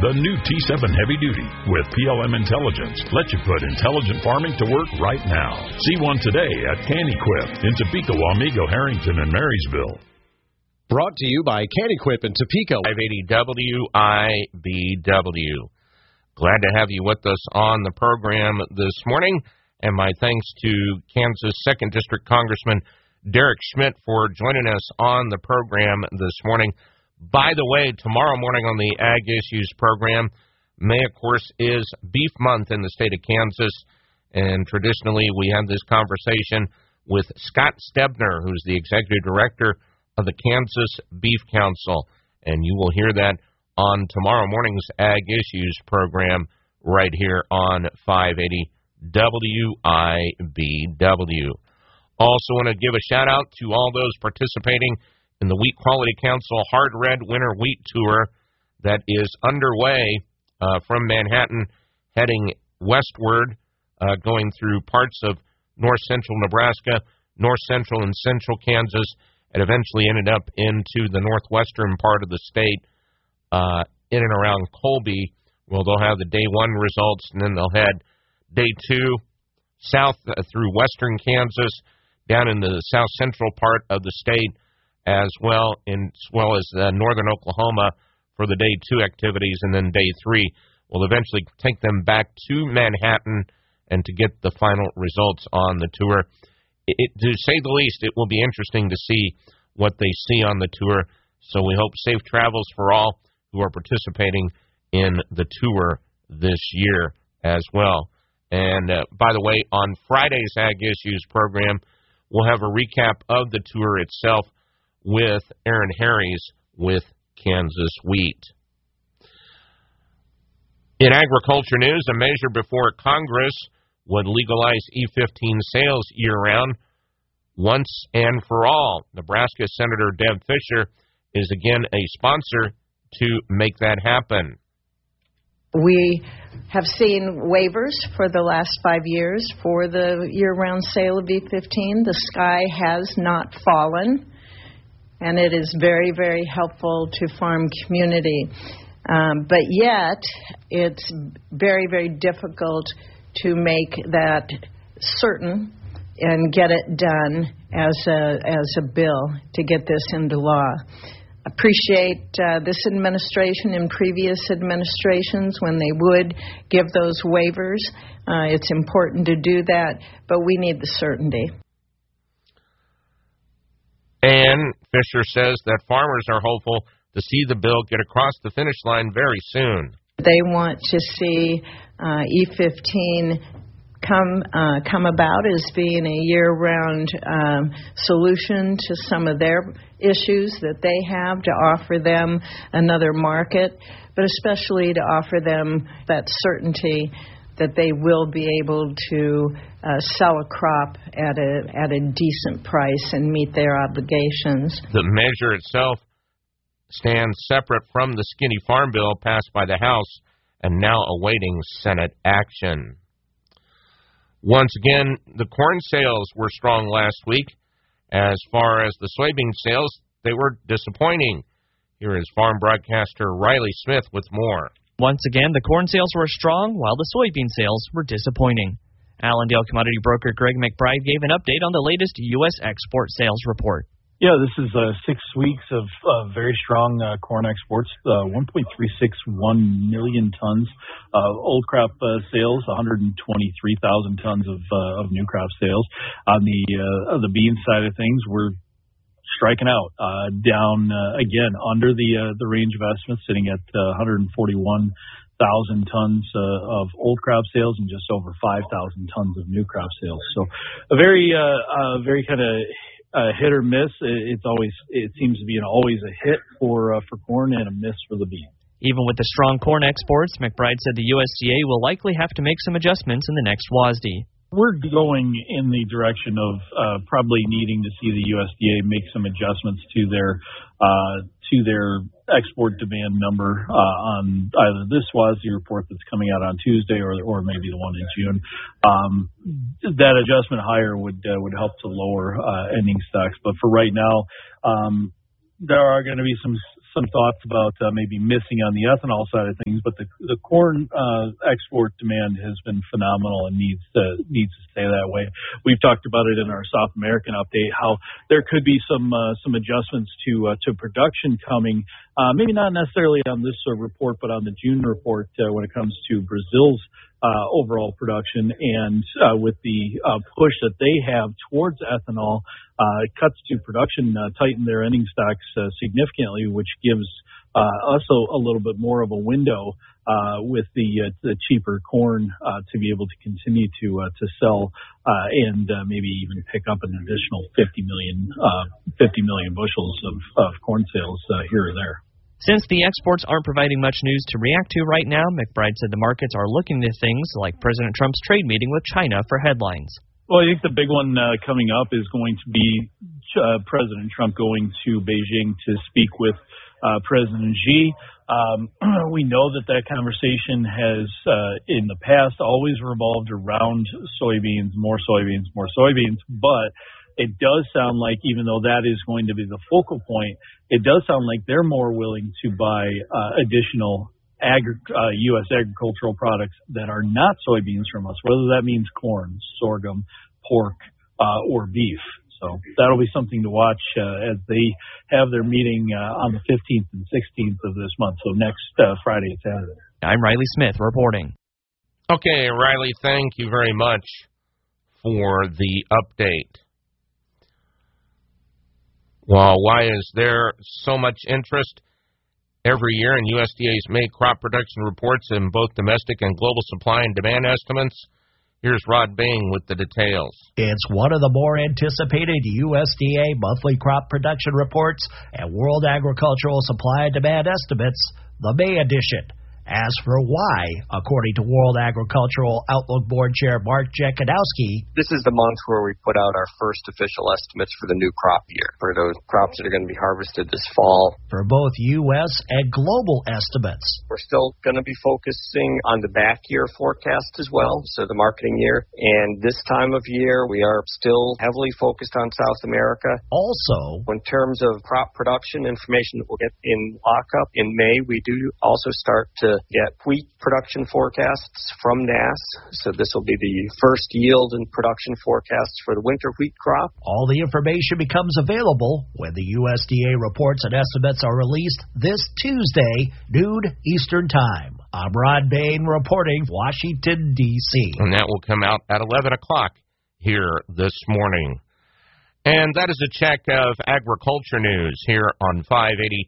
The new T7 Heavy Duty with PLM Intelligence lets you put intelligent farming to work right now. See one today at Can-Equip in Topeka, Wamego, Harrington, and Marysville. Brought to you by Can-Equip in Topeka. 580 WIBW. Glad to have you with us on the program this morning. And my thanks to Kansas 2nd District Congressman Derek Schmidt for joining us on the program this morning. By the way, tomorrow morning on the Ag Issues program, May, of course, is Beef Month in the state of Kansas. And traditionally, we have this conversation with Scott Stebner, who's the Executive Director of the Kansas Beef Council. And you will hear that on tomorrow morning's Ag Issues program right here on 580 WIBW. Also want to give a shout-out to all those participating in the Wheat Quality Council Hard Red Winter Wheat Tour that is underway from Manhattan, heading westward, going through parts of north-central Nebraska, north-central and central Kansas, and eventually ended up into the northwestern part of the state, in and around Colby, where they'll have the day one results, and then they'll head day two south through western Kansas, down into the south-central part of the state, as well as northern Oklahoma for the day two activities, and then day three will eventually take them back to Manhattan and to get the final results on the tour. To say the least, it will be interesting to see what they see on the tour, so we hope safe travels for all who are participating in the tour this year as well. And by the way, on Friday's Ag Issues program, we'll have a recap of the tour itself with Aaron Harries with Kansas Wheat. In agriculture news, a measure before Congress would legalize E15 sales year-round once and for all. Nebraska Senator Deb Fischer is again a sponsor to make that happen. We have seen waivers for the last 5 years for the year-round sale of E15. The sky has not fallen, and it is very, very helpful to farm community. But yet, it's very, very difficult to make that certain and get it done as a bill to get this into law. Appreciate this administration and previous administrations when they would give those waivers. It's important to do that, but we need the certainty. And Fischer says that farmers are hopeful to see the bill get across the finish line very soon. They want to see E15 come about as being a year-round solution to some of their issues that they have, to offer them another market, but especially to offer them that certainty that they will be able to sell a crop at a decent price and meet their obligations. The measure itself stands separate from the Skinny Farm Bill passed by the House and now awaiting Senate action. Once again, the corn sales were strong last week. As far as the soybean sales, they were disappointing. Here is farm broadcaster Riley Smith with more. Once again, the corn sales were strong, while the soybean sales were disappointing. Allendale commodity broker Greg McBride gave an update on the latest U.S. export sales report. Yeah, this is 6 weeks of very strong corn exports, 1.361 million tons. Old crop sales, 123,000 tons of new crop sales. On the bean side of things, we're striking out, down again under the range of estimates, sitting at 141,000 tons of old crop sales and just over 5,000 tons of new crop sales. So a very kind of hit or miss. It seems to be always a hit for corn and a miss for the bean. Even with the strong corn exports, McBride said the USDA will likely have to make some adjustments in the next WASDE. We're going in the direction of probably needing to see the USDA make some adjustments to their export demand number on either this WASDE report that's coming out on Tuesday or maybe the one in June. That adjustment higher would help to lower ending stocks. But for right now, there are going to be some some thoughts about maybe missing on the ethanol side of things, but the corn export demand has been phenomenal and needs to stay that way. We've talked about it in our South American update, how there could be some adjustments to production coming, maybe not necessarily on this report, but on the June report when it comes to Brazil's overall production, and with the push that they have towards ethanol, cuts to production tighten their ending stocks significantly, which gives us a little bit more of a window with the cheaper corn to be able to continue to sell and maybe even pick up an additional 50 million bushels of corn sales here or there. Since the exports aren't providing much news to react to right now, McBride said the markets are looking to things like President Trump's trade meeting with China for headlines. Well, I think the big one coming up is going to be President Trump going to Beijing to speak with President Xi. We know that conversation has, in the past, always revolved around soybeans, more soybeans, but it does sound like, even though that is going to be the focal point, it does sound like they're more willing to buy additional U.S. agricultural products that are not soybeans from us, whether that means corn, sorghum, pork, or beef. So that'll be something to watch as they have their meeting on the 15th and 16th of this month, so next Friday and Saturday. I'm Riley Smith reporting. Okay, Riley, thank you very much for the update. Well, why is there so much interest every year in USDA's May crop production reports in both domestic and global supply and demand estimates? Here's Rod Bain with the details. It's one of the more anticipated USDA monthly crop production reports and World Agricultural Supply and Demand Estimates, the May edition. As for why, according to World Agricultural Outlook Board Chair Mark Jekanowski, this is the month where we put out our first official estimates for the new crop year, for those crops that are going to be harvested this fall. For both U.S. and global estimates. We're still going to be focusing on the back year forecast as well, so the marketing year. And this time of year, we are still heavily focused on South America. Also, in terms of crop production information that we'll get in lockup in May, we do also start to get wheat production forecasts from NASS. So this will be the first yield and production forecasts for the winter wheat crop. All the information becomes available when the USDA reports and estimates are released this Tuesday, noon Eastern Time. I'm Rod Bain reporting, Washington, D.C. And that will come out at 11 o'clock here this morning. And that is a check of agriculture news here on 580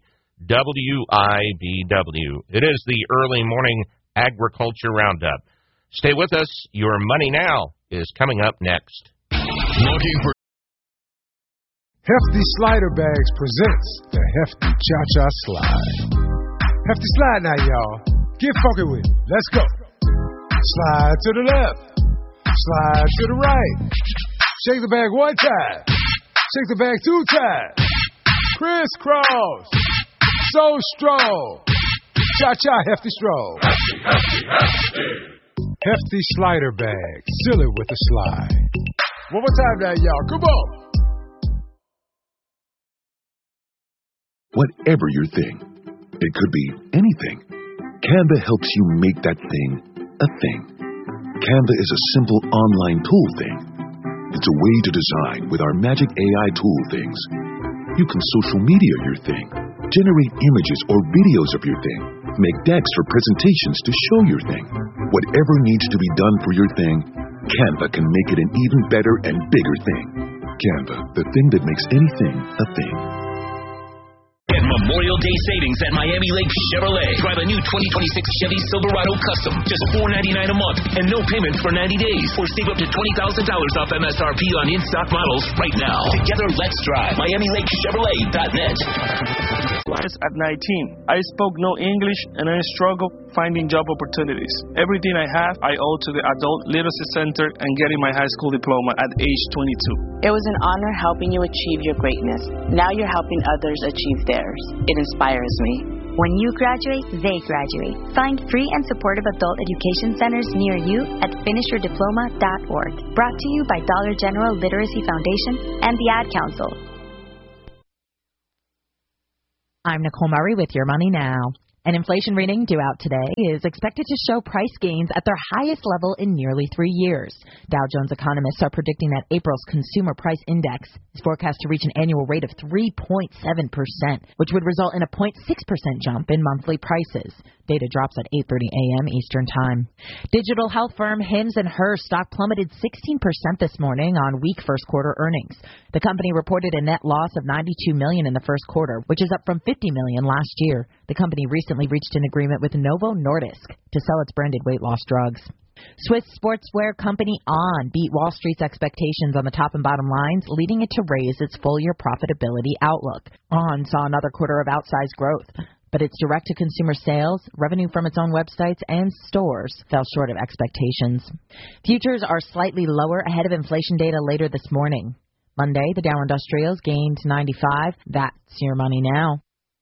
WIBW. It is the early morning agriculture roundup. Stay with us. Your Money Now is coming up next. Looking for Hefty Slider Bags presents the Hefty Cha-Cha Slide. Hefty Slide now, y'all. Get funky with it. Let's go. Slide to the left. Slide to the right. Shake the bag one time. Shake the bag two times. Crisscross. So strong. Cha-cha, Hefty Stroll. Hefty, hefty, hefty. Hefty Slider Bag. Seal it with a slide. One more time now, y'all. Come on. Whatever your thing, it could be anything. Canva helps you make that thing a thing. Canva is a simple online tool thing. It's a way to design with our magic AI tool things. You can social media your thing. Generate images or videos of your thing. Make decks for presentations to show your thing. Whatever needs to be done for your thing, Canva can make it an even better and bigger thing. Canva, the thing that makes anything a thing. Get Memorial Day savings at Miami Lake Chevrolet. Drive a new 2026 Chevy Silverado Custom. Just $499 a month and no payment for 90 days. Or save up to $20,000 off MSRP on in-stock models right now. Together, let's drive. MiamiLakeChevrolet.net. At 19, I spoke no English and I struggled finding job opportunities. Everything I have, I owe to the Adult Literacy Center and getting my high school diploma at age 22. It was an honor helping you achieve your greatness. Now you're helping others achieve theirs. It inspires me. When you graduate, they graduate. Find free and supportive adult education centers near you at finishyourdiploma.org. Brought to you by Dollar General Literacy Foundation and the Ad Council. I'm Nicole Murray with Your Money Now. An inflation reading due out today is expected to show price gains at their highest level in nearly 3 years. Dow Jones economists are predicting that April's consumer price index is forecast to reach an annual rate of 3.7%, which would result in a 0.6% jump in monthly prices. Data drops at 8:30 a.m. Eastern Time. Digital health firm Hims & Hers stock plummeted 16% this morning on weak first quarter earnings. The company reported a net loss of $92 million in the first quarter, which is up from $50 million last year. The company recently reached an agreement with Novo Nordisk to sell its branded weight loss drugs. Swiss sportswear company On beat Wall Street's expectations on the top and bottom lines, leading it to raise its full-year profitability outlook. On saw another quarter of outsized growth, but its direct-to-consumer sales, revenue from its own websites, and stores fell short of expectations. Futures are slightly lower ahead of inflation data later this morning. Monday, the Dow Industrials gained 95. That's Your Money Now.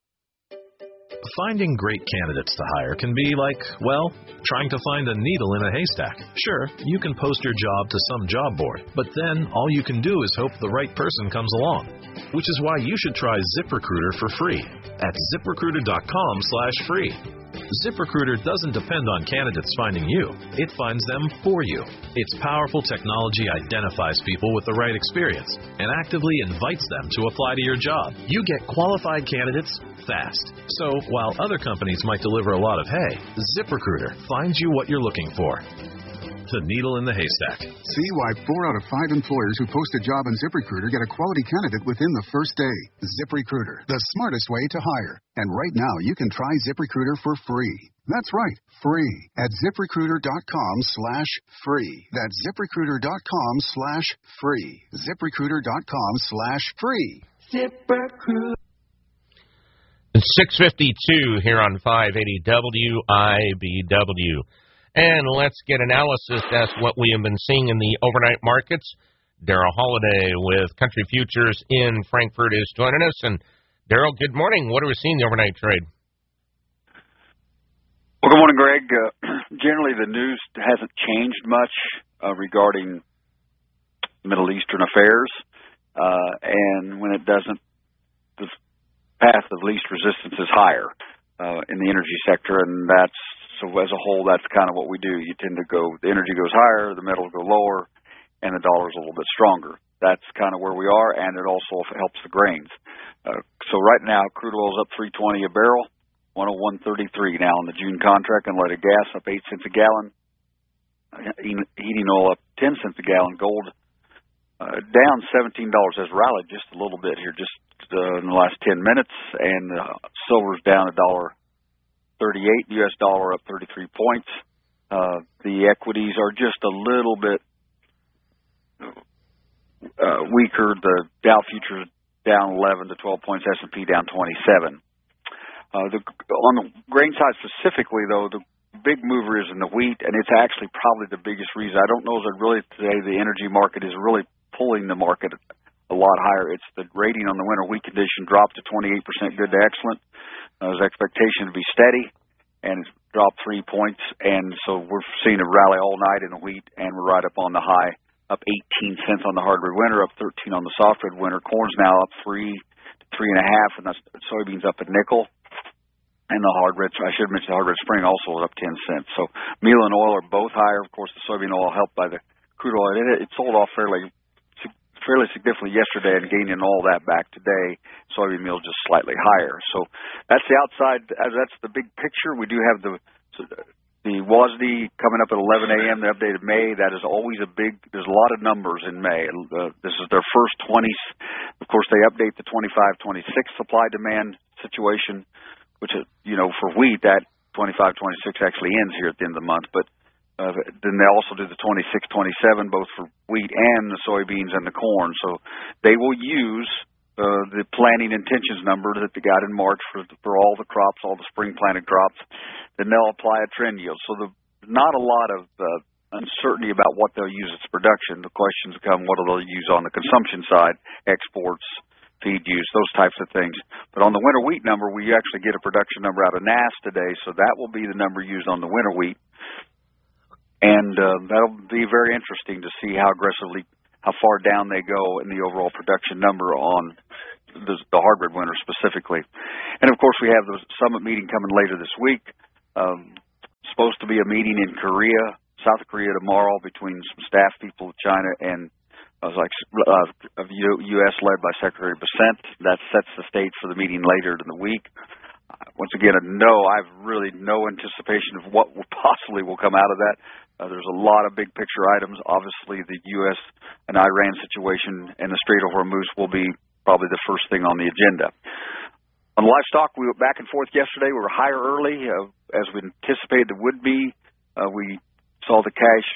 Finding great candidates to hire can be like, well, trying to find a needle in a haystack. Sure, you can post your job to some job board, but then all you can do is hope the right person comes along. Which is why you should try ZipRecruiter for free at ZipRecruiter.com/free. ZipRecruiter doesn't depend on candidates finding you. It finds them for you. Its powerful technology identifies people with the right experience and actively invites them to apply to your job. You get qualified candidates fast. So while other companies might deliver a lot of hay, ZipRecruiter finds you what you're looking for. The needle in the haystack. See why 4 out of 5 employers who post a job on ZipRecruiter get a quality candidate within the first day. ZipRecruiter, the smartest way to hire. And right now, you can try ZipRecruiter for free. That's right, free at ZipRecruiter.com/free. That's ZipRecruiter.com/free. ZipRecruiter.com/free. ZipRecruiter. It's 6:52 here on 580 WIBW. And let's get analysis as to what we have been seeing in the overnight markets. Darrell Holiday with Country Futures in Frankfurt is joining us. And Darrell, good morning. What are we seeing in the overnight trade? Well, good morning, Greg. Generally, the news hasn't changed much regarding Middle Eastern affairs. And when it doesn't, the path of least resistance is higher in the energy sector, and so as a whole, that's kind of what we do. You tend to go, the energy goes higher, the metals go lower, and the dollar's a little bit stronger. That's kind of where we are, and it also helps the grains. So right now, crude oil's up $3.20 a barrel, 101.33 now on the June contract, and unleaded gas up 8 cents a gallon, heating oil up 10 cents a gallon, gold down $17, has rallied just a little bit here, just in the last 10 minutes, and silver's down $1.38, U.S. dollar up 33 points. The equities are just a little bit weaker. The Dow futures down 11 to 12 points, S&P down 27. On the grain side specifically, though, the big mover is in the wheat, and it's actually probably the biggest reason. I don't know that really today the energy market is really pulling the market a lot higher. It's the rating on the winter wheat condition dropped to 28% good to excellent. There's expectation to be steady, and it's dropped 3 points, and so we're seeing a rally all night in the wheat, and we're right up on the high, up 18 cents on the hard red winter, up 13 on the soft red winter. Corn's now up 3 to 3.5, and that's soybeans up a nickel. And the hard red, I should mention the hard red spring also was up 10 cents. So meal and oil are both higher. Of course, the soybean oil helped by the crude oil. It sold off fairly significantly yesterday and gaining all that back today. Soybean meal just slightly higher. So that's the outside. That's the big picture. We do have the WASDE coming up at 11 a.m. The updated May. That is always there's a lot of numbers in May. This is their first 20s. Of course, they update the 25-26 supply-demand situation, which, for wheat, that 25-26 actually ends here at the end of the month. But then they also do the 26-27, both for wheat and the soybeans and the corn. So they will use the planting intentions number that they got in March for all the crops, all the spring planted crops. Then they'll apply a trend yield. So not a lot of uncertainty about what they'll use as production. The questions come, what will they use on the consumption side, exports, feed use, those types of things. But on the winter wheat number, we actually get a production number out of NASS today, so that will be the number used on the winter wheat. And that'll be very interesting to see how far down they go in the overall production number on the hard red winter specifically. And, of course, we have the summit meeting coming later this week. Supposed to be a meeting in Korea, South Korea tomorrow between some staff people of China and of U.S. led by Secretary Bessent. That sets the stage for the meeting later in the week. Once again, I've really no anticipation of what possibly will come out of that. There's a lot of big picture items. Obviously, the U.S. and Iran situation and the Strait of Hormuz will be probably the first thing on the agenda. On livestock, we were back and forth yesterday. We were higher early, as we anticipated it would be. We saw the cash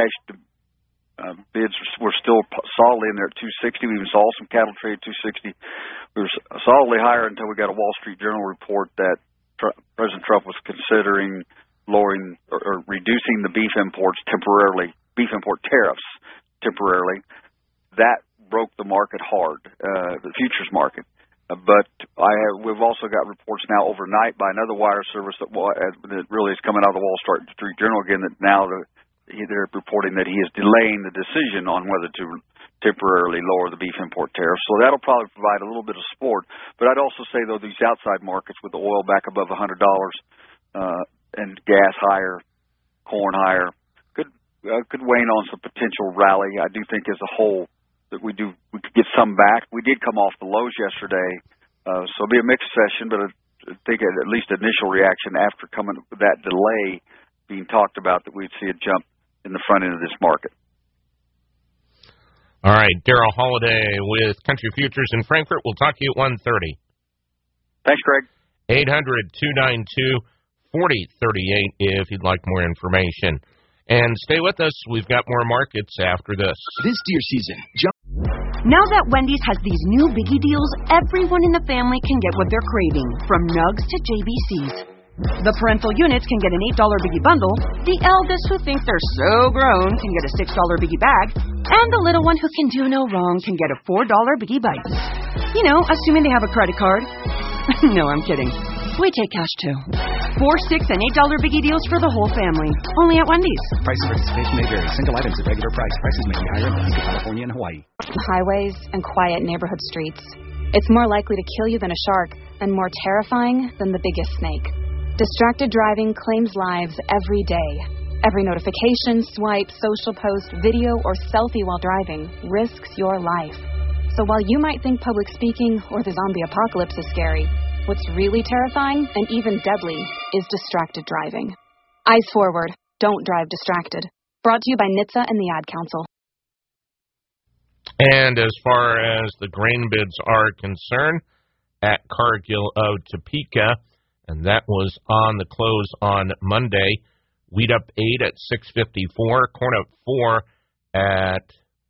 bids were still solidly in there at 260. We even saw some cattle trade at 260. We were solidly higher until we got a Wall Street Journal report that President Trump was considering lowering or reducing the beef import tariffs temporarily. That broke the market hard, the futures market. But we've also got reports now overnight by another wire service that really is coming out of the Wall Street Journal again, that now they're reporting that he is delaying the decision on whether to temporarily lower the beef import tariffs. So that'll probably provide a little bit of support. But I'd also say, though, these outside markets with the oil back above $100 and gas higher, corn higher, could wane on some potential rally. I do think as a whole that we could get some back. We did come off the lows yesterday, so it'll be a mixed session, but I think at least initial reaction after coming with that delay being talked about, that we'd see a jump in the front end of this market. All right, Darrell Holiday with Country Futures in Frankfurt. We'll talk to you at 1:30. Thanks, Greg. 800-292-4038 if you'd like more information. And stay with us. We've got more markets after this. This deer season, now that Wendy's has these new biggie deals, everyone in the family can get what they're craving, from nugs to JBCs. The parental units can get an $8 biggie bundle, the eldest who thinks they're so grown can get a $6 biggie bag, and the little one who can do no wrong can get a $4 biggie bites. You know, assuming they have a credit card. No, I'm kidding. We take cash too. 4, $6, and $8 biggie deals for the whole family. Only at Wendy's. Price and participation may vary. Single items at regular price. Prices may be higher in Alaska, California, and Hawaii. Highways and quiet neighborhood streets. It's more likely to kill you than a shark, and more terrifying than the biggest snake. Distracted driving claims lives every day. Every notification, swipe, social post, video, or selfie while driving risks your life. So while you might think public speaking or the zombie apocalypse is scary, what's really terrifying and even deadly is distracted driving. Eyes forward. Don't drive distracted. Brought to you by NHTSA and the Ad Council. And as far as the grain bids are concerned, at Cargill of Topeka, and that was on the close on Monday, wheat up 8 at $6.54, corn up 4 at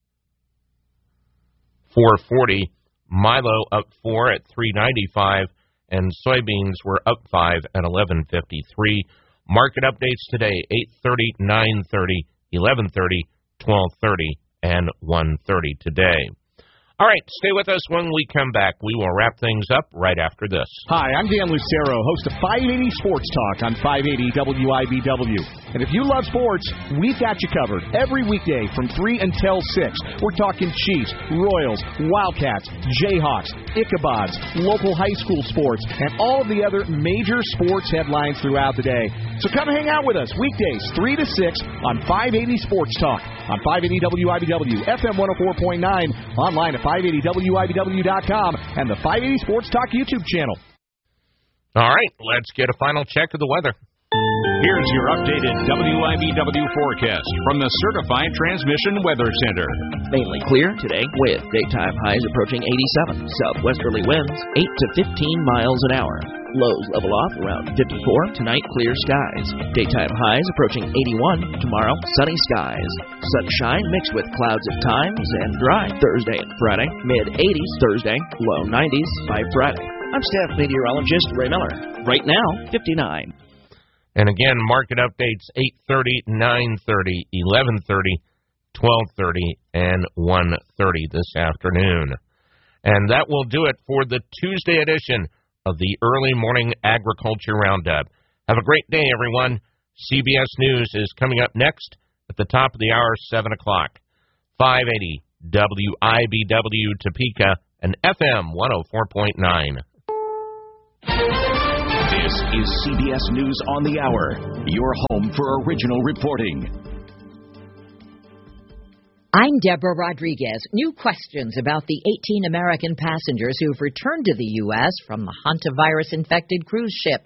$4.40, Milo up 4 at $3.95, and soybeans were up 5 at $11.53. Market updates today, 8:30, 9:30, 11:30, 12:30, and 1:30 today. All right, stay with us when we come back. We will wrap things up right after this. Hi, I'm Dan Lucero, host of 580 Sports Talk on 580 WIBW. And if you love sports, we've got you covered every weekday from 3 until 6. We're talking Chiefs, Royals, Wildcats, Jayhawks, Ichabods, local high school sports, and all of the other major sports headlines throughout the day. So come hang out with us weekdays 3 to 6 on 580 Sports Talk on 580 WIBW, FM 104.9, online at 580WIBW.com, and the 580 Sports Talk YouTube channel. All right, let's get a final check of the weather. Here's your updated WIBW forecast from the Certified Transmission Weather Center. Mainly clear today with daytime highs approaching 87. Southwesterly winds 8 to 15 miles an hour. Lows level off around 54. Tonight, clear skies. Daytime highs approaching 81. Tomorrow, sunny skies. Sunshine mixed with clouds at times and dry Thursday and Friday. Mid-80s Thursday, low 90s by Friday. I'm staff meteorologist Ray Miller. Right now, 59. And again, market updates 8:30, 9:30, 11:30, 12:30, and 1:30 this afternoon. And that will do it for the Tuesday edition of the Early Morning Agriculture Roundup. Have a great day, everyone. CBS News is coming up next at the top of the hour, 7 o'clock. 580 WIBW Topeka and FM 104.9. This is CBS News on the Hour, your home for original reporting. I'm Deborah Rodriguez. New questions about the 18 American passengers who've returned to the U.S. from the hantavirus-infected cruise ship.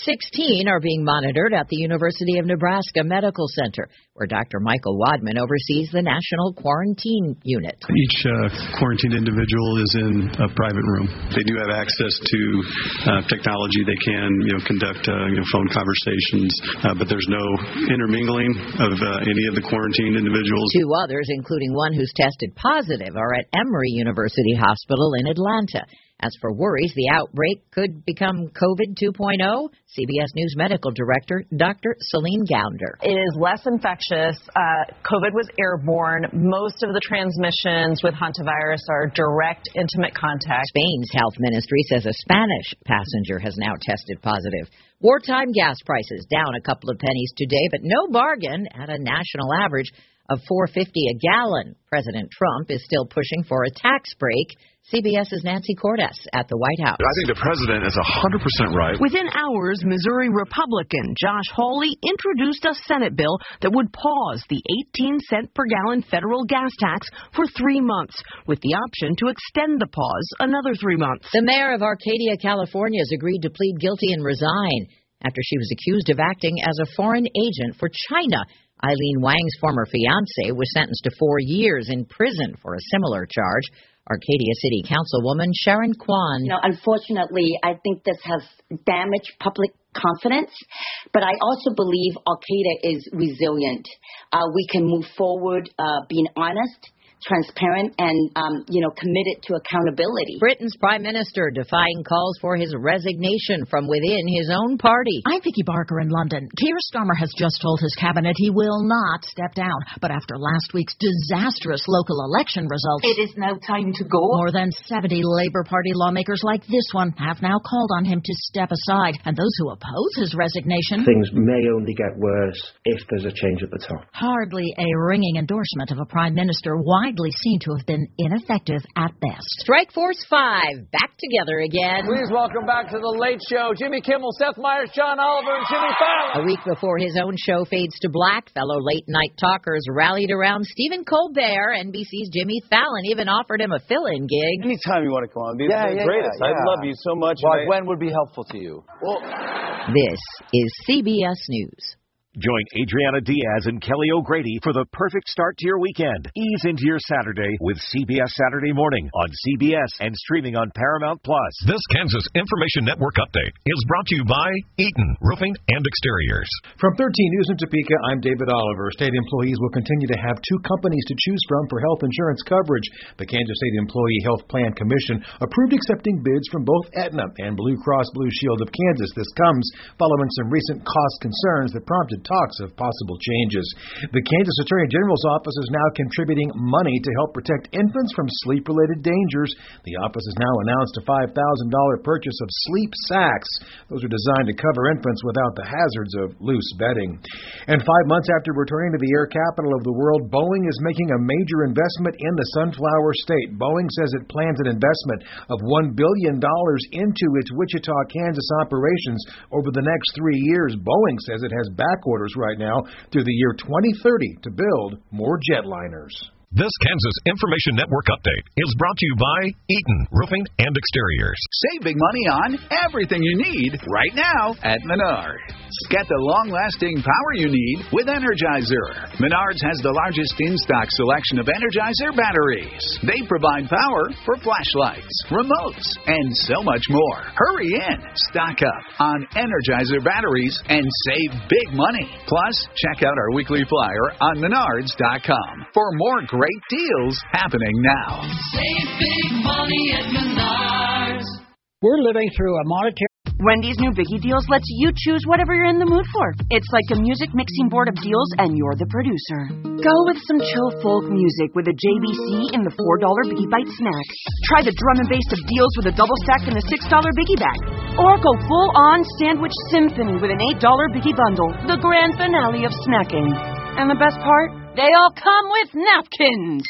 16 are being monitored at the University of Nebraska Medical Center, where Dr. Michael Wadman oversees the National Quarantine Unit. Each quarantined individual is in a private room. They do have access to technology. They can, conduct phone conversations, but there's no intermingling of any of the quarantined individuals. 2 others, including one who's tested positive, are at Emory University Hospital in Atlanta. As for worries the outbreak could become COVID 2.0, CBS News Medical Director Dr. Celine Gounder. It is less infectious. COVID was airborne. Most of the transmissions with hantavirus are direct, intimate contact. Spain's health ministry says a Spanish passenger has now tested positive. Wartime gas prices down a couple of pennies today, but no bargain at a national average of $4.50 a gallon. President Trump is still pushing for a tax break. CBS's Nancy Cordes at the White House. I think the president is 100% right. Within hours, Missouri Republican Josh Hawley introduced a Senate bill that would pause the 18-cent per gallon federal gas tax for 3 months, with the option to extend the pause another 3 months. The mayor of Arcadia, California, has agreed to plead guilty and resign after she was accused of acting as a foreign agent for China. Eileen Wang's former fiancé was sentenced to 4 years in prison for a similar charge. Arcadia City Councilwoman Sharon Kwan. Unfortunately, I think this has damaged public confidence, but I also believe Arcadia is resilient. We can move forward being honest, transparent, and, committed to accountability. Britain's Prime Minister defying calls for his resignation from within his own party. I'm Vicky Barker in London. Keir Starmer has just told his cabinet he will not step down. But after last week's disastrous local election results, it is now time to go. More than 70 Labour Party lawmakers like this one have now called on him to step aside. And those who oppose his resignation... Things may only get worse if there's a change at the top. Hardly a ringing endorsement of a Prime Minister widely seen to have been ineffective at best. Strike Force 5, back together again. Please welcome back to The Late Show, Jimmy Kimmel, Seth Meyers, John Oliver, and Jimmy Fallon. A week before his own show fades to black, fellow late-night talkers rallied around Stephen Colbert. NBC's Jimmy Fallon even offered him a fill-in gig. Anytime you want to come on, be the greatest. I love you so much. Well, when would be helpful to you? Well, this is CBS News. Join Adriana Diaz and Kelly O'Grady for the perfect start to your weekend. Ease into your Saturday with CBS Saturday Morning on CBS and streaming on Paramount+. This Kansas Information Network update is brought to you by Eaton Roofing and Exteriors. From 13 News in Topeka, I'm David Oliver. State employees will continue to have 2 companies to choose from for health insurance coverage. The Kansas State Employee Health Plan Commission approved accepting bids from both Aetna and Blue Cross Blue Shield of Kansas. This comes following some recent cost concerns that prompted talks of possible changes. The Kansas Attorney General's office is now contributing money to help protect infants from sleep-related dangers. The office has now announced a $5,000 purchase of sleep sacks. Those are designed to cover infants without the hazards of loose bedding. And 5 months after returning to the air capital of the world, Boeing is making a major investment in the Sunflower State. Boeing says it plans an investment of $1 billion into its Wichita, Kansas operations over the next 3 years. Boeing says it has back orders right now through the year 2030 to build more jetliners. This Kansas Information Network update is brought to you by Eaton Roofing and Exteriors. Save big money on everything you need right now at Menards. Get the long-lasting power you need with Energizer. Menards has the largest in-stock selection of Energizer batteries. They provide power for flashlights, remotes, and so much more. Hurry in, stock up on Energizer batteries, and save big money. Plus, check out our weekly flyer on Menards.com for more great deals happening now. Save big money at Menards. We're living through a monetary... Wendy's new Biggie Deals lets you choose whatever you're in the mood for. It's like a music mixing board of deals, and you're the producer. Go with some chill folk music with a JBC in the $4 Biggie Bite snack. Try the drum and bass of deals with a double stack in the $6 Biggie Bag. Or go full-on sandwich symphony with an $8 Biggie Bundle, the grand finale of snacking. And the best part? They all come with napkins.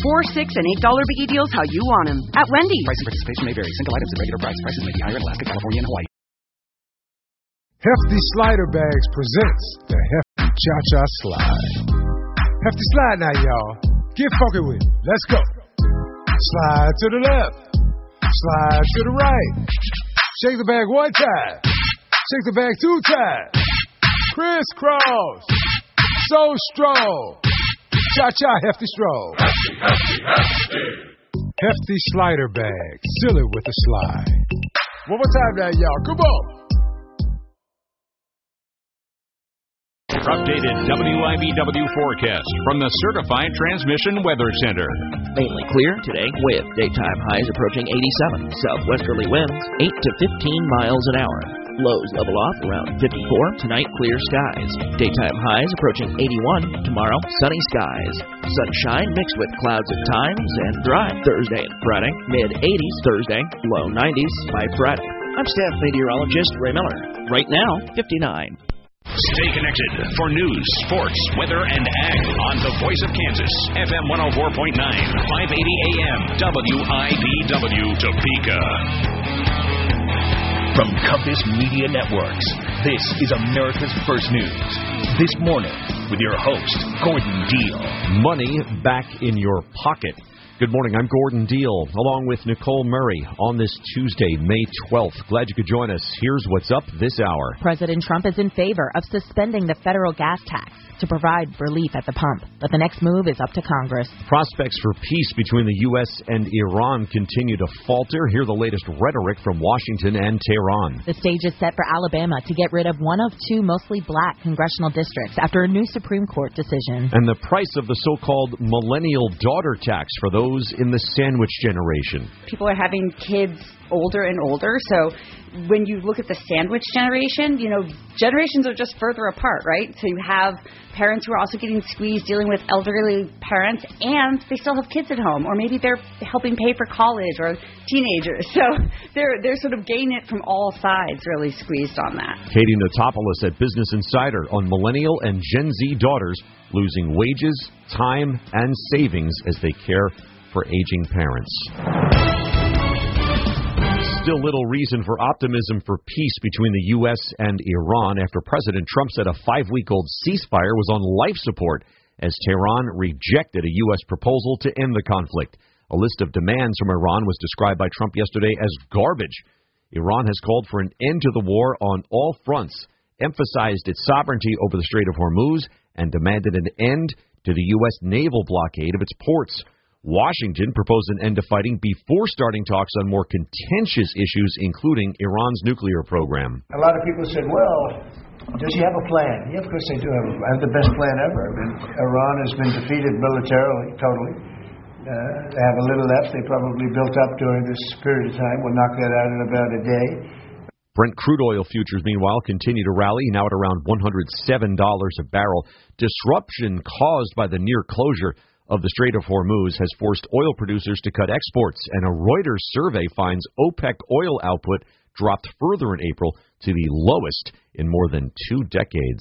$4, $6, and $8 biggie deals how you want them. At Wendy's. Price and participation may vary. Single items at regular price. Prices may be higher in Alaska, California, and Hawaii. Hefty Slider Bags presents the Hefty Cha-Cha Slide. Hefty Slide now, y'all. Get funky with it. Let's go. Slide to the left. Slide to the right. Shake the bag one time. Shake the bag two times. Crisscross. So strong. Cha-cha hefty stroll. Hefty, hefty, hefty. Hefty Slider Bag. Seal it with a slide. One more time now, y'all. Come on. Updated WIBW forecast from the Certified Transmission Weather Center. Mainly clear today with daytime highs approaching 87. Southwesterly winds 8 to 15 miles an hour. Lows level off around 54. Tonight, clear skies. Daytime highs approaching 81. Tomorrow, sunny skies. Sunshine mixed with clouds at times and dry. Thursday and Friday, mid-80s Thursday, low 90s by Friday. I'm staff meteorologist Ray Miller. Right now, 59. Stay connected for news, sports, weather, and ag on the Voice of Kansas, FM 104.9, 580 AM, WIBW, Topeka. From Compass Media Networks, this is America's First News. This morning, with your host, Gordon Deal. Money back in your pocket. Good morning, I'm Gordon Deal, along with Nicole Murray on this Tuesday, May 12th. Glad you could join us. Here's what's up this hour. President Trump is in favor of suspending the federal gas tax to provide relief at the pump, but the next move is up to Congress. Prospects for peace between the U.S. and Iran continue to falter. Hear the latest rhetoric from Washington and Tehran. The stage is set for Alabama to get rid of one of two mostly black congressional districts after a new Supreme Court decision. And the price of the so-called millennial daughter tax for those in the sandwich generation. People are having kids older and older, so when you look at the sandwich generation, generations are just further apart, right? So you have parents who are also getting squeezed dealing with elderly parents, and they still have kids at home, or maybe they're helping pay for college or teenagers. So they're sort of getting it from all sides, really squeezed on that. Katie Notopoulos at Business Insider on millennial and Gen Z daughters losing wages, time, and savings as they care for aging parents. Still little reason for optimism for peace between the U.S. and Iran after President Trump said a 5-week-old ceasefire was on life support as Tehran rejected a U.S. proposal to end the conflict. A list of demands from Iran was described by Trump yesterday as garbage. Iran has called for an end to the war on all fronts, emphasized its sovereignty over the Strait of Hormuz, and demanded an end to the U.S. naval blockade of its ports. Washington proposed an end to fighting before starting talks on more contentious issues, including Iran's nuclear program. A lot of people said, well, does he have a plan? Yeah, of course they do have the best plan ever. I mean, Iran has been defeated militarily, totally. They have a little left. They probably built up during this period of time. We'll knock that out in about a day. Brent crude oil futures, meanwhile, continue to rally, now at around $107 a barrel. Disruption caused by the near closure of the Strait of Hormuz has forced oil producers to cut exports, and a Reuters survey finds OPEC oil output dropped further in April to the lowest in more than 2 decades.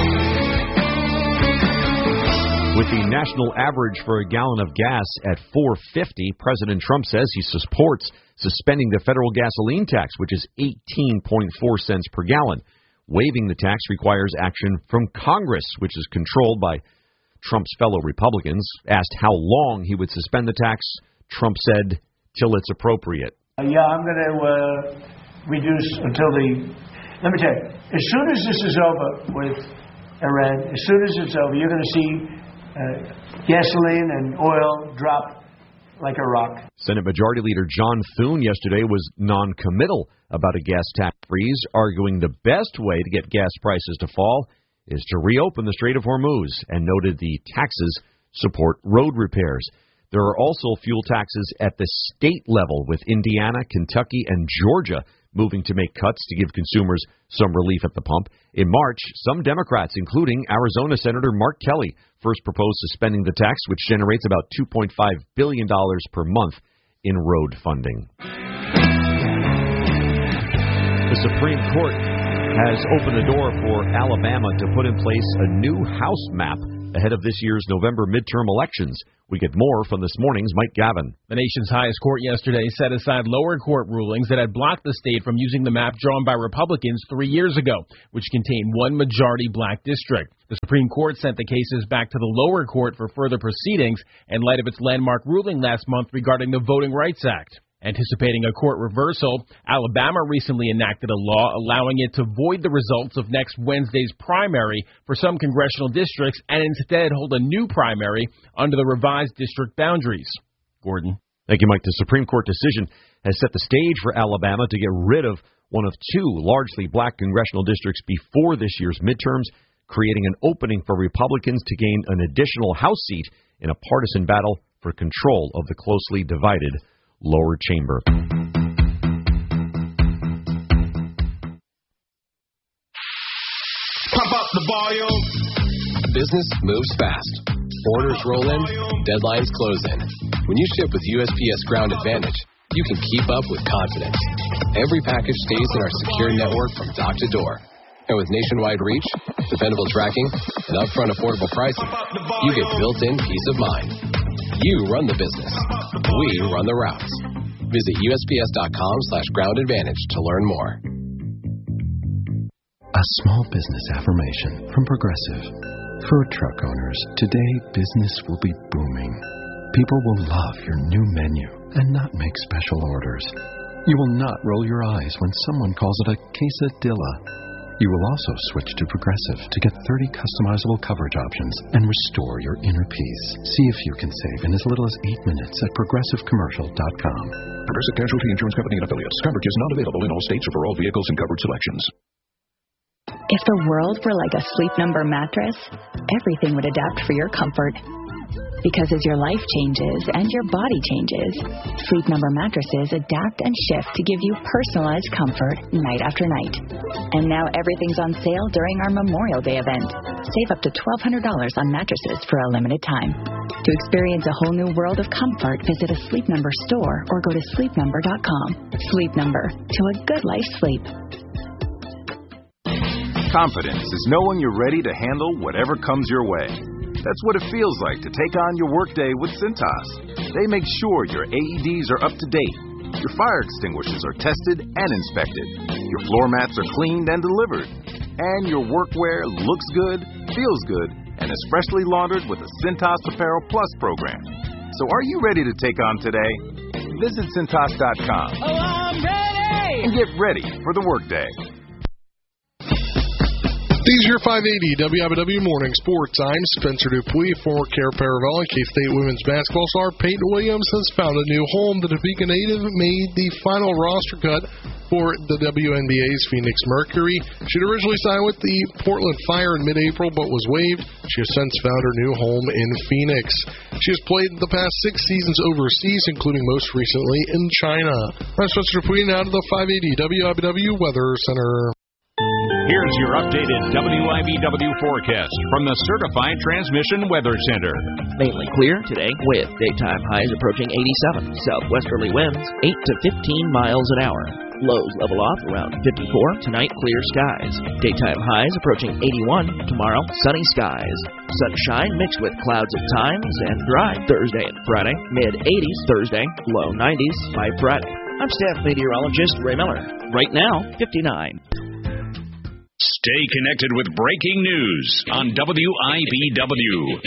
With the national average for a gallon of gas at $4.50, President Trump says he supports suspending the federal gasoline tax, which is 18.4 cents per gallon. Waiving the tax requires action from Congress, which is controlled by Trump's fellow Republicans. Asked how long he would suspend the tax, Trump said, till it's appropriate. I'm going to reduce until let me tell you, as soon as this is over with Iran, as soon as it's over, you're going to see gasoline and oil drop like a rock. Senate Majority Leader John Thune yesterday was non-committal about a gas tax freeze, arguing the best way to get gas prices to fall is to reopen the Strait of Hormuz, and noted the taxes support road repairs. There are also fuel taxes at the state level, with Indiana, Kentucky, and Georgia moving to make cuts to give consumers some relief at the pump. In March, some Democrats, including Arizona Senator Mark Kelly, first proposed suspending the tax, which generates about $2.5 billion per month in road funding. The Supreme Court has opened the door for Alabama to put in place a new House map ahead of this year's November midterm elections. We get more from this morning's Mike Gavin. The nation's highest court yesterday set aside lower court rulings that had blocked the state from using the map drawn by Republicans 3 years ago, which contained one majority black district. The Supreme Court sent the cases back to the lower court for further proceedings in light of its landmark ruling last month regarding the Voting Rights Act. Anticipating a court reversal, Alabama recently enacted a law allowing it to void the results of next Wednesday's primary for some congressional districts and instead hold a new primary under the revised district boundaries. Gordon. Thank you, Mike. The Supreme Court decision has set the stage for Alabama to get rid of one of two largely black congressional districts before this year's midterms, creating an opening for Republicans to gain an additional House seat in a partisan battle for control of the closely divided lower chamber. Pop up the volume. Business moves fast. Orders roll in, deadlines close in. When you ship with USPS Ground Advantage, you can keep up with confidence. Every package stays in our secure network from dock to door. And with nationwide reach, dependable tracking, and upfront affordable pricing, you get built-in peace of mind. You run the business. We run the routes. Visit USPS.com/groundadvantage to learn more. A small business affirmation from Progressive. For truck owners, today business will be booming. People will love your new menu and not make special orders. You will not roll your eyes when someone calls it a quesadilla. You will also switch to Progressive to get 30 customizable coverage options and restore your inner peace. See if you can save in as little as 8 minutes at ProgressiveCommercial.com. Progressive Casualty Insurance Company and Affiliates. Coverage is not available in all states or for all vehicles and coverage selections. If the world were like a Sleep Number mattress, everything would adapt for your comfort. Because as your life changes and your body changes, Sleep Number mattresses adapt and shift to give you personalized comfort night after night. And now everything's on sale during our Memorial Day event. Save up to $1,200 on mattresses for a limited time. To experience a whole new world of comfort, visit a Sleep Number store or go to sleepnumber.com. Sleep Number, to a good life's sleep. Confidence is knowing you're ready to handle whatever comes your way. That's what it feels like to take on your workday with Cintas. They make sure your AEDs are up to date, your fire extinguishers are tested and inspected, your floor mats are cleaned and delivered, and your workwear looks good, feels good, and is freshly laundered with the Cintas Apparel Plus program. So are you ready to take on today? Visit Cintas.com. Oh, I'm ready! And get ready for the workday. These are your 580 WIBW Morning Sports. I'm Spencer Dupuis, former Care Paravel and K-State women's basketball star Peyton Williams has found a new home. The Topeka native made the final roster cut for the WNBA's Phoenix Mercury. She'd originally signed with the Portland Fire in mid-April, but was waived. She has since found her new home in Phoenix. She has played the past 6 seasons overseas, including most recently in China. I'm Spencer Dupuis, now to the 580 WIBW Weather Center. Here's your updated WIBW forecast from the Certified Transmission Weather Center. Mainly clear today with daytime highs approaching 87. Southwesterly winds 8 to 15 miles an hour. Lows level off around 54. Tonight, clear skies. Daytime highs approaching 81. Tomorrow, sunny skies. Sunshine mixed with clouds at times and dry. Thursday and Friday, mid-80s Thursday, low 90s by Friday. I'm staff meteorologist Ray Miller. Right now, 59. Stay connected with breaking news on WIBW.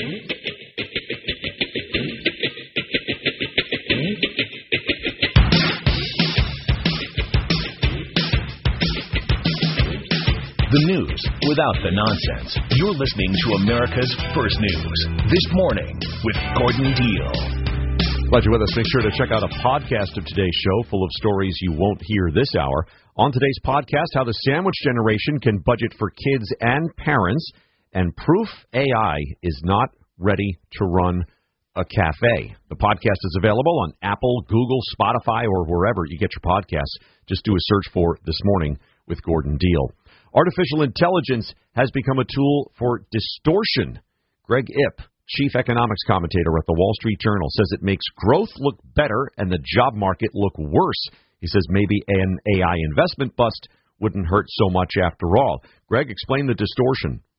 The news without the nonsense. You're listening to America's First News. This morning with Gordon Deal. Glad you're with us. Make sure to check out a podcast of today's show full of stories you won't hear this hour. On today's podcast, how the sandwich generation can budget for kids and parents, and proof AI is not ready to run a cafe. The podcast is available on Apple, Google, Spotify, or wherever you get your podcasts. Just do a search for This Morning with Gordon Deal. Artificial intelligence has become a tool for distortion. Greg Ip, chief economics commentator at the Wall Street Journal, says it makes growth look better and the job market look worse. He says maybe an AI investment bust wouldn't hurt so much after all. Greg, explain the distortion.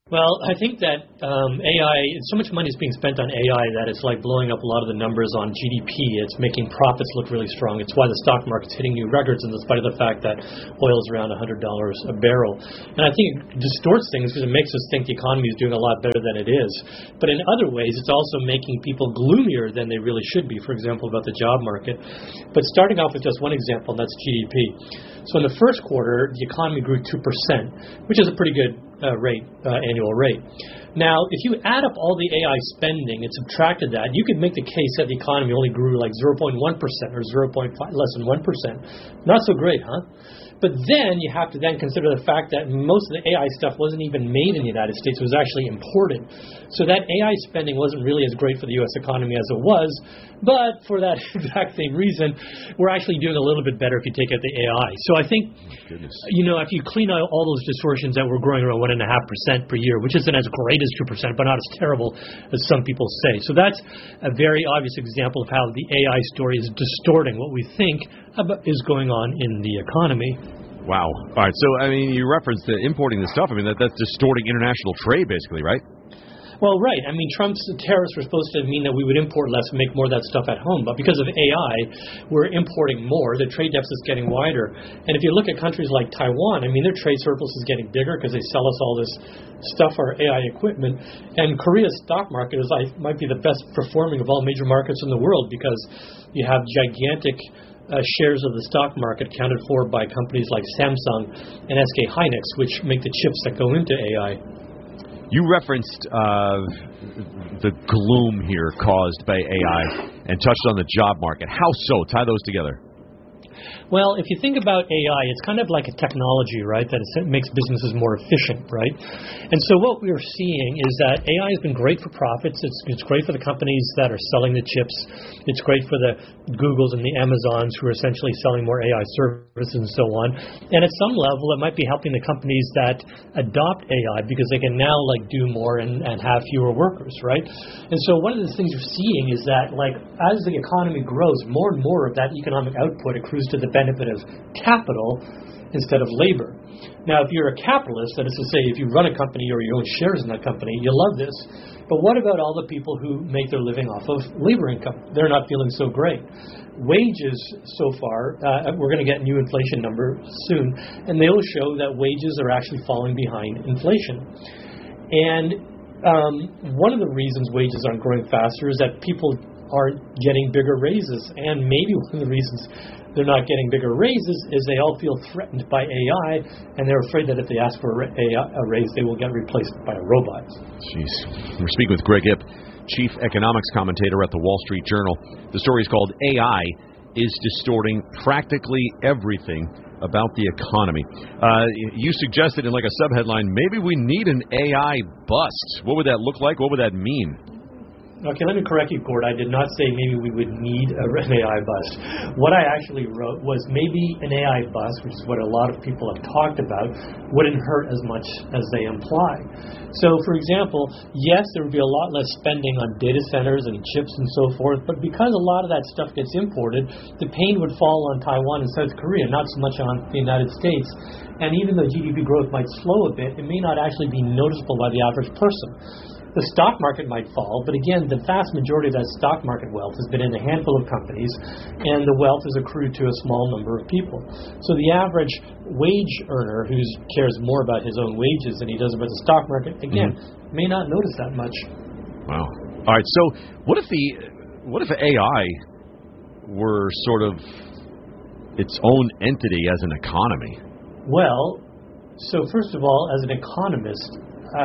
Well, I think that AI, so much money is being spent on AI that it's like blowing up a lot of the numbers on GDP. It's making profits look really strong. It's why the stock market's hitting new records, in spite of the fact that oil is around $100 a barrel. And I think it distorts things because it makes us think the economy is doing a lot better than it is. But in other ways, it's also making people gloomier than they really should be, for example, about the job market. But starting off with just one example, and that's GDP. So in the first quarter, the economy grew 2%, which is a pretty good annual rate. Now, if you add up all the AI spending and subtracted that, you could make the case that the economy only grew like 0.1% or 0.5, less than 1%. Not so great, huh? But then you have to then consider the fact that most of the AI stuff wasn't even made in the United States. It was actually imported. So that AI spending wasn't really as great for the U.S. economy as it was. But for that exact same reason, we're actually doing a little bit better if you take out the AI. So I think, if you clean out all those distortions that we're growing around 1.5% per year, which isn't as great as 2%, but not as terrible as some people say. So that's a very obvious example of how the AI story is distorting what we think is going on in the economy. Wow. All right. So, you referenced importing the stuff. That's distorting international trade, basically, right? Well, right. Trump's tariffs were supposed to mean that we would import less and make more of that stuff at home. But because of AI, we're importing more. The trade deficit is getting wider. And if you look at countries like Taiwan, their trade surplus is getting bigger because they sell us all this stuff, our AI equipment. And Korea's stock market might be the best performing of all major markets in the world because you have gigantic shares of the stock market accounted for by companies like Samsung and SK Hynix, which make the chips that go into AI. You referenced the gloom here caused by AI and touched on the job market. How so? Tie those together. Well, if you think about AI, it's kind of like a technology, right, that it makes businesses more efficient, right? And so what we're seeing is that AI has been great for profits. It's great for the companies that are selling the chips. It's great for the Googles and the Amazons who are essentially selling more AI services and so on. And at some level, it might be helping the companies that adopt AI because they can now do more and have fewer workers, right? And so one of the things you're seeing is that as the economy grows, more and more of that economic output accrues to the benefit of capital instead of labor. Now, if you're a capitalist, that is to say, if you run a company or you own shares in that company, you love this. But what about all the people who make their living off of labor income? They're not feeling so great. Wages so far, we're going to get new inflation numbers soon, and they'll show that wages are actually falling behind inflation. And one of the reasons wages aren't growing faster is that people aren't getting bigger raises. And maybe one of the reasons they're not getting bigger raises is they all feel threatened by AI, and they're afraid that if they ask for a raise, they will get replaced by a robot. Jeez. We're speaking with Greg Ip, chief economics commentator at the Wall Street Journal. The story is called AI is Distorting Practically Everything About the Economy. You suggested in a subheadline, maybe we need an AI bust. What would that look like? What would that mean? Okay, let me correct you, Gord. I did not say maybe we would need an AI bust. What I actually wrote was maybe an AI bust, which is what a lot of people have talked about, wouldn't hurt as much as they imply. So, for example, yes, there would be a lot less spending on data centers and chips and so forth, but because a lot of that stuff gets imported, the pain would fall on Taiwan and South Korea, not so much on the United States. And even though GDP growth might slow a bit, it may not actually be noticeable by the average person. The stock market might fall, but again, the vast majority of that stock market wealth has been in a handful of companies, and the wealth is accrued to a small number of people. So the average wage earner who cares more about his own wages than he does about the stock market, again, may not notice that much. Wow. All right, so what if AI were sort of its own entity as an economy? Well, so first of all, as an economist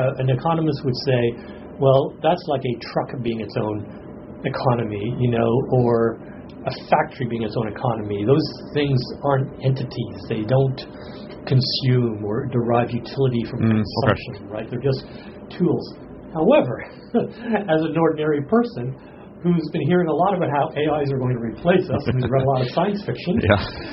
would say, well, that's like a truck being its own economy, or a factory being its own economy. Those things aren't entities. They don't consume or derive utility from consumption, right? They're just tools. However, as an ordinary person who's been hearing a lot about how AIs are going to replace us, and who's read a lot of science fiction,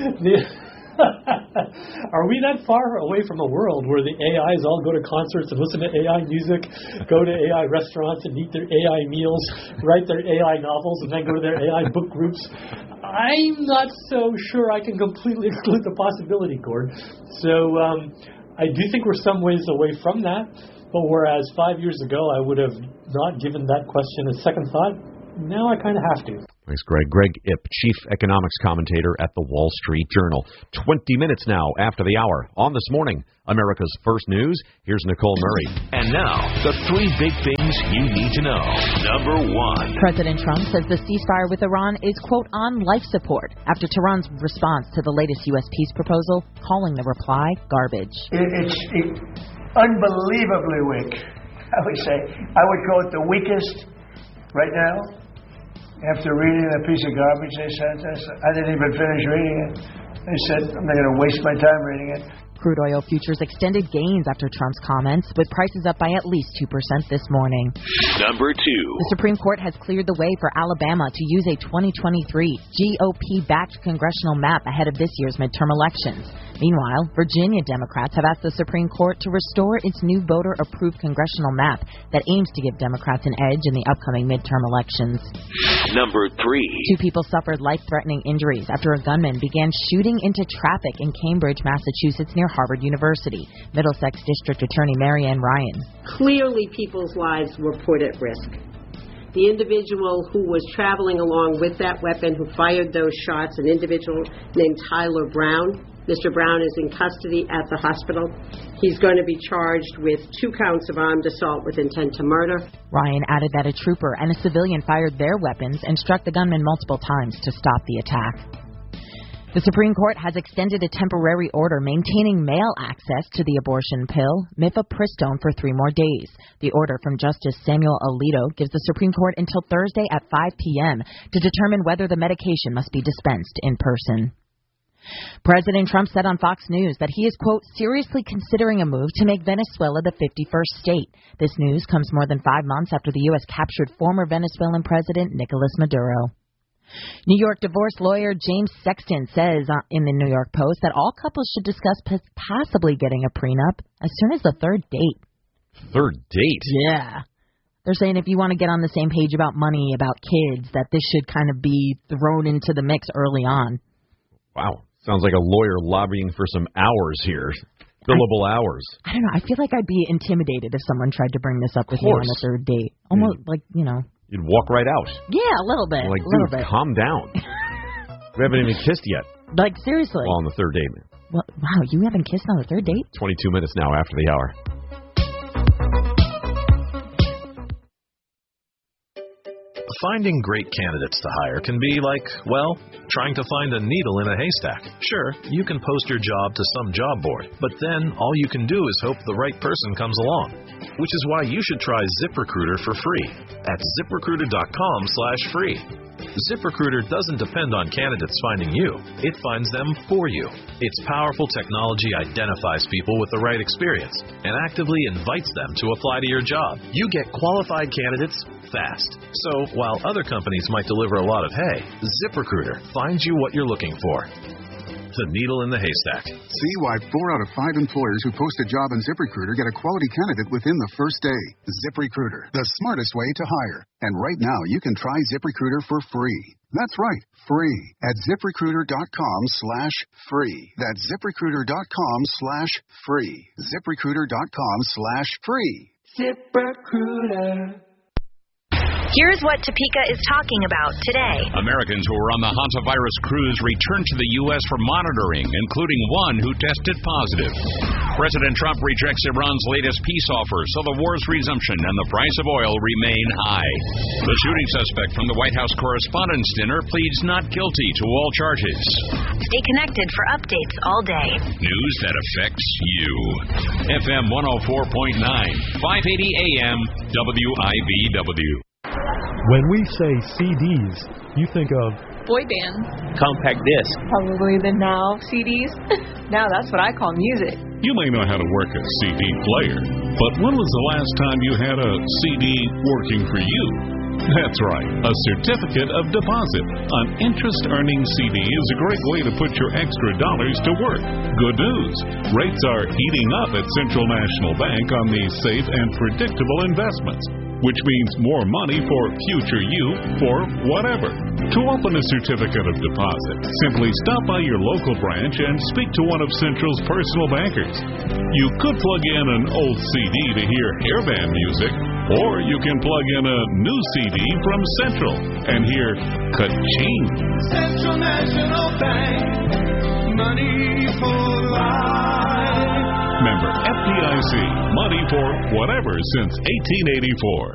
are we that far away from a world where the AIs all go to concerts and listen to AI music, go to AI restaurants and eat their AI meals, write their AI novels, and then go to their AI book groups? I'm not so sure I can completely exclude the possibility, Gord. So I do think we're some ways away from that. But whereas 5 years ago I would have not given that question a second thought, now I kind of have to. Thanks, Greg. Greg Ip, chief economics commentator at the Wall Street Journal. 20 minutes now after the hour. On This Morning, America's First News, here's Nicole Murray. And now, the 3 big things you need to know. Number 1. President Trump says the ceasefire with Iran is, quote, on life support after Tehran's response to the latest U.S. peace proposal, calling the reply garbage. It's unbelievably weak, I would say. I would call it the weakest right now. After reading the piece of garbage they sent us, I didn't even finish reading it. They said, I'm not going to waste my time reading it. Crude oil futures extended gains after Trump's comments, with prices up by at least 2% this morning. Number 2. The Supreme Court has cleared the way for Alabama to use a 2023 GOP-backed congressional map ahead of this year's midterm elections. Meanwhile, Virginia Democrats have asked the Supreme Court to restore its new voter-approved congressional map that aims to give Democrats an edge in the upcoming midterm elections. Number 3. 2 people suffered life-threatening injuries after a gunman began shooting into traffic in Cambridge, Massachusetts, near Harvard University. Middlesex District Attorney Marianne Ryan. Clearly, people's lives were put at risk. The individual who was traveling along with that weapon, who fired those shots, an individual named Tyler Brown. Mr. Brown is in custody at the hospital. He's going to be charged with 2 counts of armed assault with intent to murder. Ryan added that a trooper and a civilian fired their weapons and struck the gunman multiple times to stop the attack. The Supreme Court has extended a temporary order maintaining male access to the abortion pill, mifepristone, for 3 more days. The order from Justice Samuel Alito gives the Supreme Court until Thursday at 5 p.m. to determine whether the medication must be dispensed in person. President Trump said on Fox News that he is, quote, seriously considering a move to make Venezuela the 51st state. This news comes more than 5 months after the U.S. captured former Venezuelan President Nicolas Maduro. New York divorce lawyer James Sexton says in the New York Post that all couples should discuss possibly getting a prenup as soon as the 3rd date. 3rd date? Yeah. They're saying if you want to get on the same page about money, about kids, that this should kind of be thrown into the mix early on. Wow. Sounds like a lawyer lobbying for some hours here. Billable hours. I don't know. I feel like I'd be intimidated if someone tried to bring this up with me on the 3rd date. Almost like, you know. You'd walk right out. Yeah, a little bit. Like, a little dude, bit. calm down. We haven't even kissed yet. Like, seriously. Well, on the 3rd date. Well, wow, you haven't kissed on the 3rd date? 22 minutes now after the hour. Finding great candidates to hire can be like, well, trying to find a needle in a haystack. Sure, you can post your job to some job board, but then all you can do is hope the right person comes along. Which is why you should try ZipRecruiter for free at ZipRecruiter.com/free. ZipRecruiter doesn't depend on candidates finding you. It finds them for you. Its powerful technology identifies people with the right experience and actively invites them to apply to your job. You get qualified candidates fast. So while other companies might deliver a lot of hay, ZipRecruiter finds you what you're looking for. The needle in the haystack. See why 4 out of 5 employers who post a job on ZipRecruiter get a quality candidate within the first day. ZipRecruiter, the smartest way to hire. And right now, you can try ZipRecruiter for free. That's right, free at ZipRecruiter.com/free. That's ZipRecruiter.com/free. ZipRecruiter.com/free. ZipRecruiter. Here's what Topeka is talking about today. Americans who were on the Hansavirus cruise returned to the U.S. for monitoring, including one who tested positive. President Trump rejects Iran's latest peace offer, so the war's resumption and the price of oil remain high. The shooting suspect from the White House Correspondents' Dinner pleads not guilty to all charges. Stay connected for updates all day. News that affects you. FM 104.9, 580 AM, WIBW. When we say CDs, you think of boy band, compact disc, probably the Now CDs. Now that's what I call music. You may know how to work a CD player, but when was the last time you had a CD working for you? That's right, a certificate of deposit. An interest-earning CD is a great way to put your extra dollars to work. Good news, rates are heating up at Central National Bank on these safe and predictable investments. which means more money for future you for whatever. To open a certificate of deposit, simply stop by your local branch and speak to one of Central's personal bankers. You could plug in an old CD to hear hairband music, or you can plug in a new CD from Central and hear ka-ching. Central National Bank, money for life. Member FDIC, money for whatever since 1884.